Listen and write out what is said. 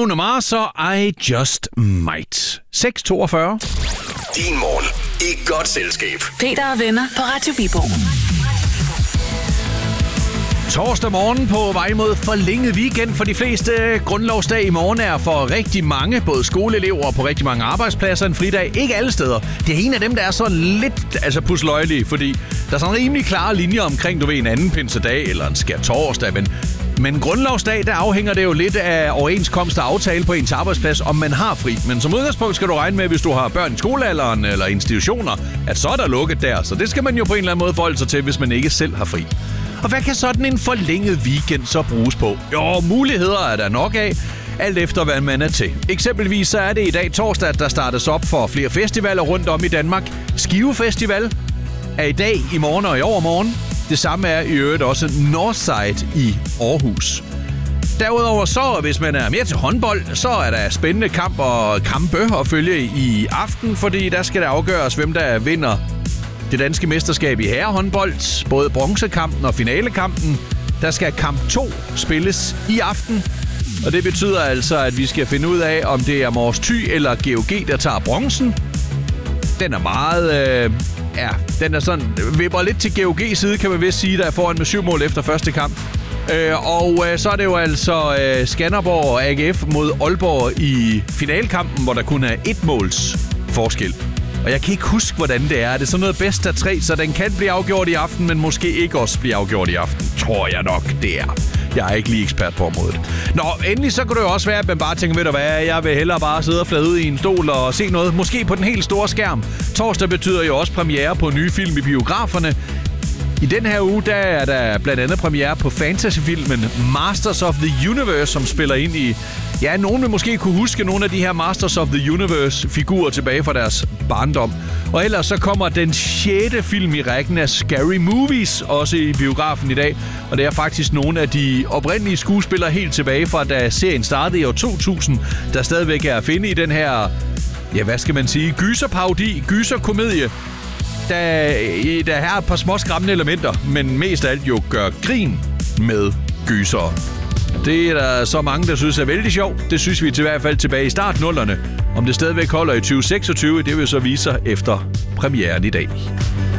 Bruno Mars og I Just Might. 6:42. Din morgen i godt selskab. Peter og venner på Radio Viborg. Torsdag morgen på vej mod forlænget weekend for de fleste. Grundlovsdag i morgen er for rigtig mange, både skoleelever og på rigtig mange arbejdspladser, en fridag. Ikke alle steder. Det er en af dem, der er så lidt pusløjelig, fordi der er sådan rimelig klare linjer omkring, du ved, en anden pinsedag eller en skærtorsdag, men grundlovsdag, der afhænger det jo lidt af overenskomst og aftale på ens arbejdsplads, om man har fri. Men som udgangspunkt skal du regne med, hvis du har børn i skolealderen eller institutioner, at så er der lukket der. Så det skal man jo på en eller anden måde forholde sig til, hvis man ikke selv har fri. Og hvad kan sådan en forlænget weekend så bruges på? Jo, muligheder er der nok af, alt efter hvad man er til. Eksempelvis så er det i dag torsdag, at der startes op for flere festivaler rundt om i Danmark. Skive Festival er i dag, i morgen og i overmorgen. Det samme er i øvrigt også Northside i Aarhus. Derudover så, hvis man er mere til håndbold, så er der spændende kampe at følge i aften, fordi der skal det afgøres, hvem der vinder det danske mesterskab i herrehåndbold. Både bronzekampen og finalekampen. Der skal kamp 2 spilles i aften. Og det betyder altså, at vi skal finde ud af, om det er Mors Thy eller GOG, der tager bronzen. Den er meget... den er sådan... vipper lidt til GOG's side, kan man vist sige, der er foran med 7 mål efter første kamp. Og så er det jo altså Skanderborg og AGF mod Aalborg i finalkampen, hvor der kun er 1 måls forskel. Og jeg kan ikke huske, hvordan det er. Det er sådan noget bedst af 3, så den kan blive afgjort i aften, men måske ikke også blive afgjort i aften. Tror jeg nok, det er. Jeg er ikke lige ekspert på området. Nå, endelig så kunne det jo også være, at man bare tænker, ved du hvad, jeg vil hellere bare sidde og flade ud i en stol og se noget. Måske på den helt store skærm. Torsdag betyder jo også premiere på nye film i biograferne. I den her uge, der er der blandt andet premiere på fantasyfilmen Masters of the Universe, som spiller ind i... Ja, nogen vil måske kunne huske nogle af de her Masters of the Universe-figurer tilbage fra deres barndom. Og ellers så kommer den 6. film i rækken af Scary Movies også i biografen i dag. Og det er faktisk nogle af de oprindelige skuespillere helt tilbage fra, da serien startede i år 2000, der stadigvæk er at finde i den her, ja, hvad skal man sige, gyserparodi, gyserkomedie. Der er et par små skræmmende elementer, men mest af alt jo gør grin med gyser. Det er der så mange, der synes er vældig sjovt. Det synes vi til hvert fald tilbage i start-nullerne. Om det stadigvæk holder i 2026, det vil så vise sig efter premieren i dag.